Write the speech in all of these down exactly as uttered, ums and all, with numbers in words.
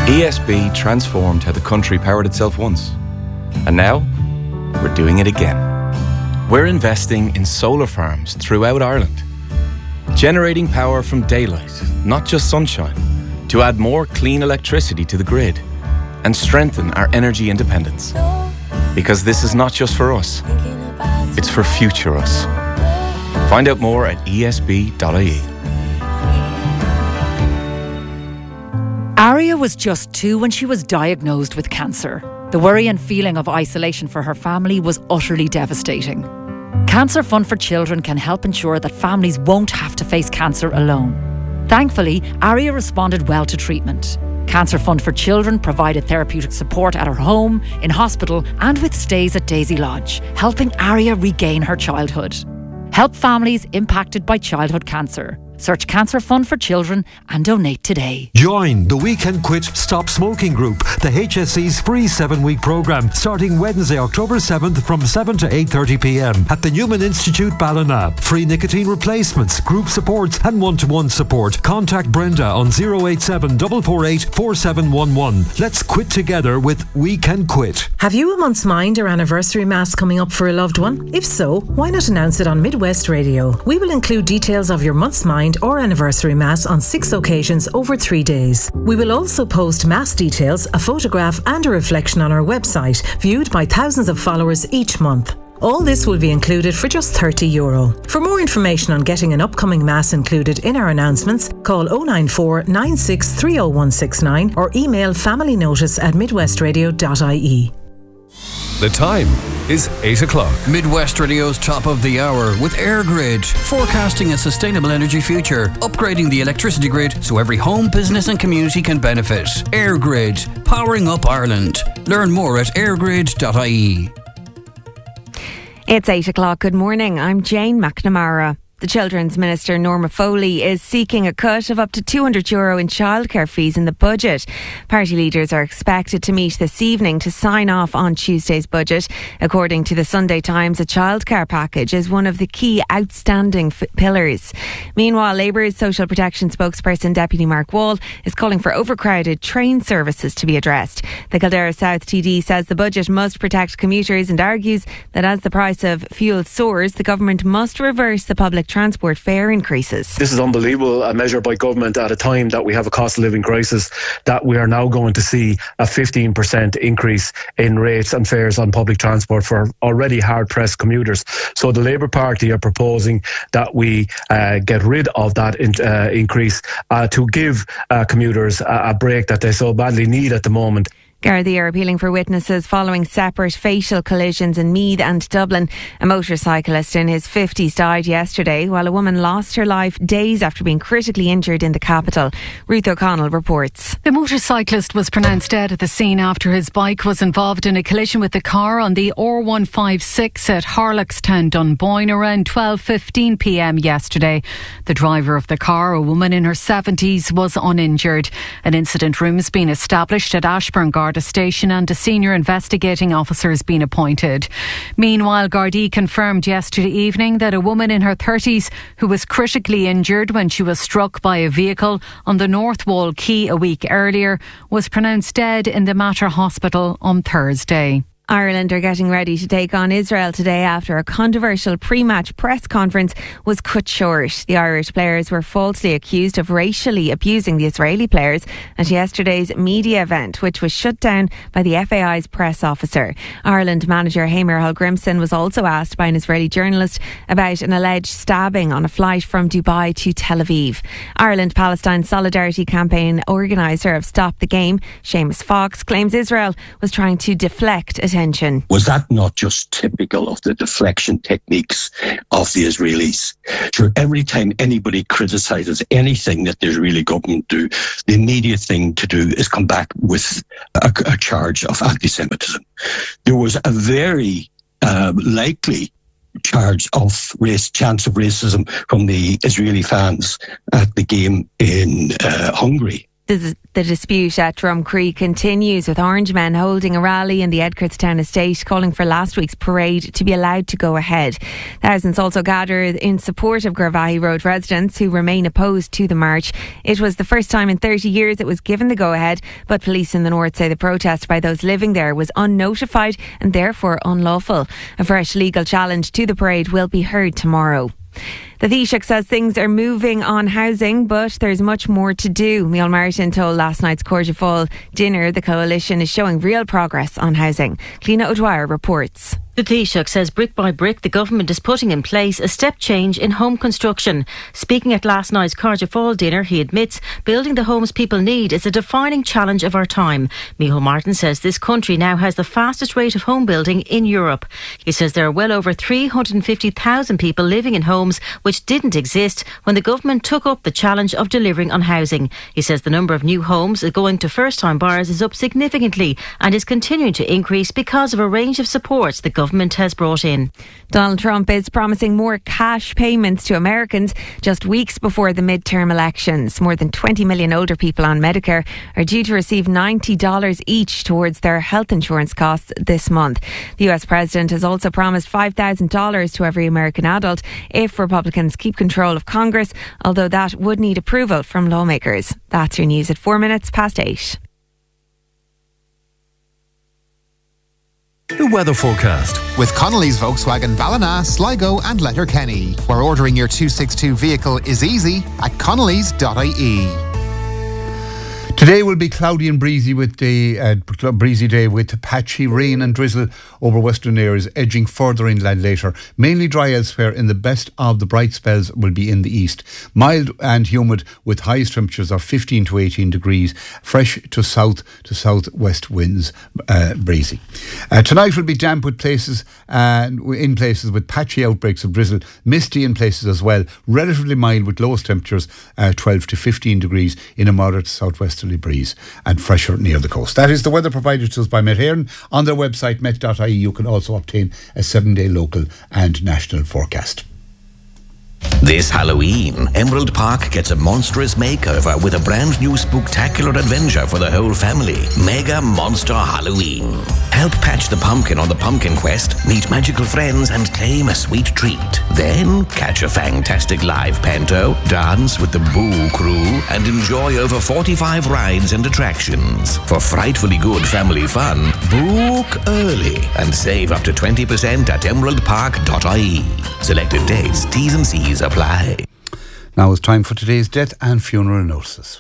E S B transformed how the country powered itself once. And now, we're doing it again. We're investing in solar farms throughout Ireland, generating power from daylight, not just sunshine, to add more clean electricity to the grid and strengthen our energy independence. Because this is not just for us, it's for future us. Find out more at E S B dot I E. Aria was just two when she was diagnosed with cancer. The worry and feeling of isolation for her family was utterly devastating. Cancer Fund for Children can help ensure that families won't have to face cancer alone. Thankfully, Aria responded well to treatment. Cancer Fund for Children provided therapeutic support at her home, in hospital and with stays at Daisy Lodge, helping Aria regain her childhood. Help families impacted by childhood cancer. Search Cancer Fund for Children and donate today. Join the We Can Quit Stop Smoking Group, the H S E's free seven-week programme, starting Wednesday, October seventh from seven to eight thirty p m at the Newman Institute, Ballina. Free nicotine replacements, group supports and one-to-one support. Contact Brenda on zero eight seven, four four eight, four seven one one. Let's quit together with We Can Quit. Have you a month's mind or anniversary mass coming up for a loved one? If so, why not announce it on Midwest Radio? We will include details of your month's mind or anniversary mass on six occasions over three days. We will also post mass details, a photograph and a reflection on our website, viewed by thousands of followers each month. All this will be included for just thirty euro. For more information on getting an upcoming mass included in our announcements, call oh nine four, nine six three oh one six nine or email familynotice at midwestradio dot I E. The time is eight o'clock. Midwest Radio's top of the hour with EirGrid, forecasting a sustainable energy future, upgrading the electricity grid so every home, business and community can benefit. EirGrid, powering up Ireland. Learn more at airgrid dot I E. It's eight o'clock. Good morning. I'm Jane McNamara. The Children's Minister Norma Foley is seeking a cut of up to two hundred euro in childcare fees in the budget. Party leaders are expected to meet this evening to sign off on Tuesday's budget. According to the Sunday Times, a childcare package is one of the key outstanding f- pillars. Meanwhile, Labour's social protection spokesperson Deputy Mark Wall is calling for overcrowded train services to be addressed. The Kildare South T D says the budget must protect commuters and argues that as the price of fuel soars, the government must reverse the public transport fare increases. This is unbelievable, a measure by government at a time that we have a cost of living crisis, that we are now going to see a fifteen percent increase in rates and fares on public transport for already hard-pressed commuters. So the Labour Party are proposing that we uh, get rid of that in, uh, increase uh, to give uh, commuters a, a break that they so badly need at the moment. Gardaí are appealing for witnesses following separate fatal collisions in Meath and Dublin. A motorcyclist in his fifties died yesterday, while a woman lost her life days after being critically injured in the capital. Ruth O'Connell reports. The motorcyclist was pronounced dead at the scene after his bike was involved in a collision with the car on the R one fifty-six at Harlockstown, Dunboyne, around twelve fifteen p m yesterday. The driver of the car, a woman in her seventies, was uninjured. An incident room has been established at Ashbourne Garda Station and a senior investigating officer has been appointed. Meanwhile, Gardaí confirmed yesterday evening that a woman in her thirties who was critically injured when she was struck by a vehicle on the North Wall Quay a week earlier was pronounced dead in the Mater Hospital on Thursday. Ireland are getting ready to take on Israel today after a controversial pre-match press conference was cut short. The Irish players were falsely accused of racially abusing the Israeli players at yesterday's media event, which was shut down by the F A I's press officer. Ireland manager Heimir Hallgrimsson was also asked by an Israeli journalist about an alleged stabbing on a flight from Dubai to Tel Aviv. Ireland-Palestine Solidarity Campaign organiser of Stop the Game, Seamus Fox, claims Israel was trying to deflect attention. Was that not just typical of the deflection techniques of the Israelis? Sure, every time anybody criticises anything that the Israeli government do, the immediate thing to do is come back with a, a charge of anti-Semitism. There was a very uh, likely charge of race, chance of racism from the Israeli fans at the game in uh, Hungary. The, the dispute at Drumcree continues, with Orange Men holding a rally in the Edgartown estate calling for last week's parade to be allowed to go ahead. Thousands also gathered in support of Garvaghey Road residents who remain opposed to the march. It was the first time in thirty years it was given the go-ahead, but police in the north say the protest by those living there was unnotified and therefore unlawful. A fresh legal challenge to the parade will be heard tomorrow. The Taoiseach says things are moving on housing, but there's much more to do. Micheál Martin told last night's Corja Fall dinner the coalition is showing real progress on housing. Cliona O'Dwyer reports. The Taoiseach says brick by brick the government is putting in place a step change in home construction. Speaking at last night's Corja Fall dinner, he admits building the homes people need is a defining challenge of our time. Micheál Martin says this country now has the fastest rate of home building in Europe. He says there are well over three hundred fifty thousand people living in homes which didn't exist when the government took up the challenge of delivering on housing. He says the number of new homes going to first-time buyers is up significantly and is continuing to increase because of a range of supports the government government has brought in. Donald Trump is promising more cash payments to Americans just weeks before the midterm elections. More than twenty million older people on Medicare are due to receive ninety dollars each towards their health insurance costs this month. The U S President has also promised five thousand dollars to every American adult if Republicans keep control of Congress, although that would need approval from lawmakers. That's your news at four minutes past eight. The weather forecast with Connolly's Volkswagen Ballina, Sligo and Letterkenny, where ordering your two sixty-two vehicle is easy at connellys dot I E. Today will be cloudy and breezy with the uh, breezy day with patchy rain and drizzle over western areas, edging further inland later. Mainly dry elsewhere, in the best of the bright spells will be in the east. Mild and humid with highest temperatures of fifteen to eighteen degrees. Fresh to south to southwest winds, uh, breezy. Uh, tonight will be damp with places uh, in places with patchy outbreaks of drizzle. Misty in places as well. Relatively mild with lowest temperatures uh, twelve to fifteen degrees in a moderate southwesterly breeze, and fresher near the coast. That is the weather provided to us by Met Éireann. On their website met dot I E you can also obtain a seven day local and national forecast. This Halloween, Emerald Park gets a monstrous makeover with a brand new spooktacular adventure for the whole family. Mega Monster Halloween. Help patch the pumpkin on the pumpkin quest, meet magical friends and claim a sweet treat. Then catch a fantastic live panto, dance with the Boo Crew and enjoy over forty-five rides and attractions. For frightfully good family fun, book early and save up to twenty percent at emerald park dot I E. Selected dates, T's and C's apply. Now it's time for today's death and funeral notices.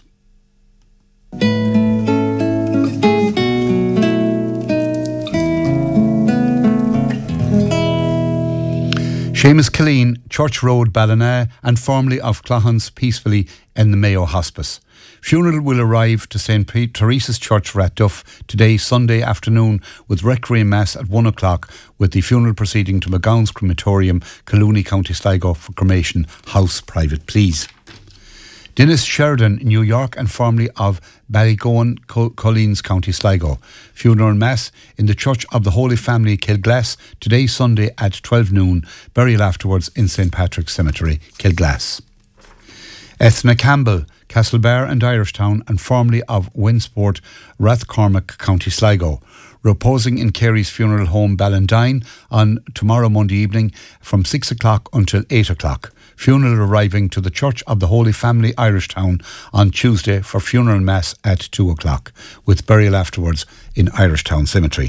Seamus Killeen, Church Road, Ballina, and formerly of Clohans, peacefully in the Mayo Hospice. Funeral will arrive to Saint Teresa's Church, Ratduff, today, Sunday afternoon, with Requiem Mass at one o'clock, with the funeral proceeding to McGowan's Crematorium, Collooney, County Sligo, for cremation, house private, please. Dennis Sheridan, New York, and formerly of Ballygowan, Colleen's, County Sligo. Funeral Mass in the Church of the Holy Family, Kilglass, today, Sunday at twelve noon. Burial afterwards in Saint Patrick's Cemetery, Kilglass. Ethna Campbell, Castlebar and Irishtown, and formerly of Winsport, Rathcormac, County Sligo. Reposing in Carey's Funeral Home, Ballandine, on tomorrow Monday evening from six o'clock until eight o'clock. Funeral arriving to the Church of the Holy Family, Irishtown, on Tuesday for funeral mass at two o'clock, with burial afterwards in Irishtown Cemetery.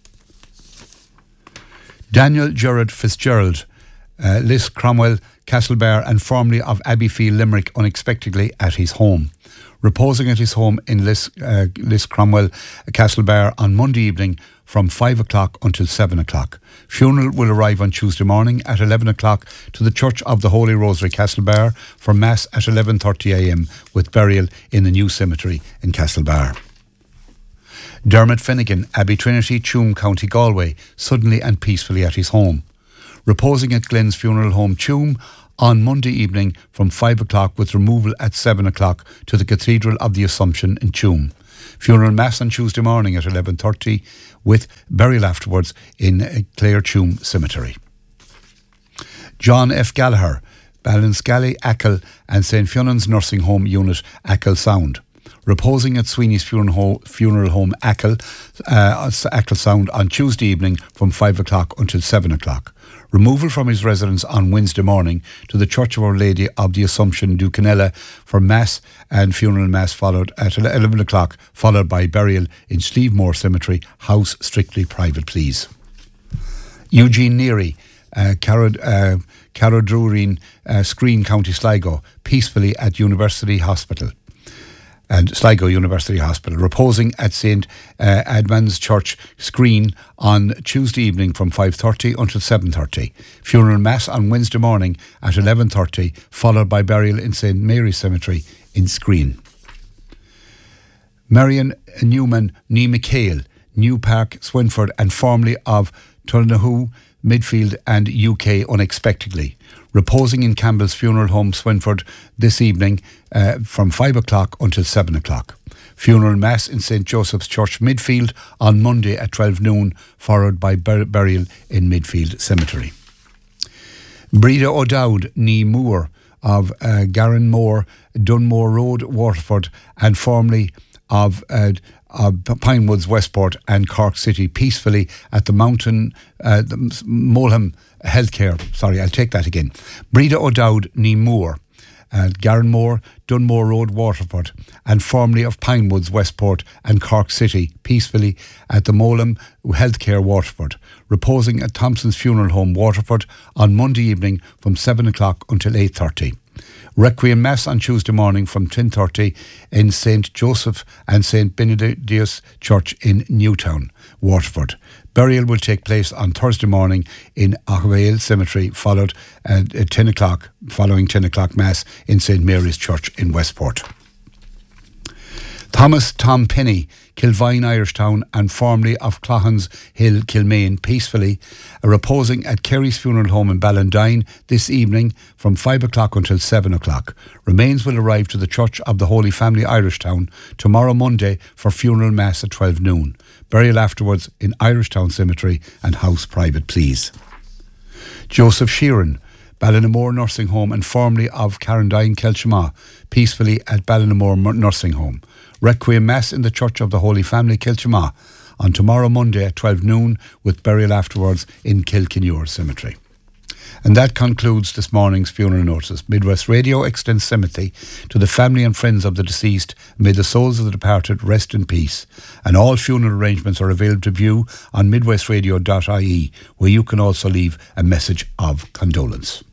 Daniel Gerard Fitzgerald, uh, Liz Cromwell, Castlebar, and formerly of Abbeyfield, Limerick, unexpectedly at his home. Reposing at his home in Liz, uh, Liz Cromwell, Castlebar, on Monday evening from five o'clock until seven o'clock. Funeral will arrive on Tuesday morning at eleven o'clock to the Church of the Holy Rosary, Castlebar, for Mass at eleven thirty a m, with burial in the new cemetery in Castlebar. Dermot Finnegan, Abbey Trinity, Tuam, County Galway, suddenly and peacefully at his home. Reposing at Glenn's Funeral Home, Tuam, on Monday evening from five o'clock, with removal at seven o'clock to the Cathedral of the Assumption in Tuam. Funeral Mass on Tuesday morning at eleven thirty, with burial afterwards in Clare Tuam Cemetery. John F. Gallagher, Ballinscally, Achill, and Saint Fionnan's Nursing Home Unit, Achill Sound. reposing at Sweeney's Funeral Home, funeral home Ackle, uh, Ackle Sound on Tuesday evening from five o'clock until seven o'clock. Removal from his residence on Wednesday morning to the Church of Our Lady of the Assumption, Ducanella, for Mass and funeral Mass followed at eleven o'clock, followed by burial in Slievemore Cemetery, house strictly private, please. Eugene Neary, uh, Carod, uh, Carodrureen, uh, Screen, County Sligo, peacefully at University Hospital. And Sligo University Hospital, reposing at Saint uh, Edmund's Church, Screen, on Tuesday evening from five thirty until seven thirty. Funeral Mass on Wednesday morning at eleven thirty, followed by burial in Saint Mary's Cemetery in Screen. Marion Newman Nee McHale, New Park, Swinford, and formerly of Tulnahu, Midfield and U K, unexpectedly. Reposing in Campbell's Funeral Home, Swinford, this evening uh, from five o'clock until seven o'clock. Funeral Mass in Saint Joseph's Church, Midfield, on Monday at twelve noon, followed by bur- burial in Midfield Cemetery. Breda O'Dowd, Nee Moore, of uh, Garranmore, Dunmore Road, Waterford, and formerly of uh, Uh, Pinewoods, Westport and Cork City, peacefully at the Mountain, uh, the Moleham Healthcare. Sorry, I'll take that again. Breda O'Dowd, Nee Moore, uh, Garranmore, Dunmore Road, Waterford, and formerly of Pinewoods, Westport and Cork City, peacefully at the Moleham Healthcare, Waterford, reposing at Thompson's Funeral Home, Waterford, on Monday evening from seven o'clock until eight thirty. Requiem Mass on Tuesday morning from ten thirty in Saint Joseph and Saint Benedictus Church in Newtown, Waterford. Burial will take place on Thursday morning in Achvale Cemetery, followed at ten o'clock, following ten o'clock Mass in Saint Mary's Church in Westport. Thomas Tom Penny, Kilvine, Irishtown, and formerly of Clohans Hill, Kilmaine, peacefully, uh, reposing at Kerry's Funeral Home in Ballandine this evening from five o'clock until seven o'clock. Remains will arrive to the Church of the Holy Family, Irishtown, tomorrow Monday for funeral Mass at twelve noon. Burial afterwards in Irishtown Cemetery and house private, please. Joseph Sheeran, Ballinamore Nursing Home, and formerly of Carrandine, Kelchama, peacefully at Ballinamore Nursing Home. Requiem Mass in the Church of the Holy Family, Kilchama, on tomorrow Monday at twelve noon, with burial afterwards in Kilkenure Cemetery. And that concludes this morning's funeral notices. Midwest Radio extends sympathy to the family and friends of the deceased. May the souls of the departed rest in peace. And all funeral arrangements are available to view on midwestradio dot I E, where you can also leave a message of condolence.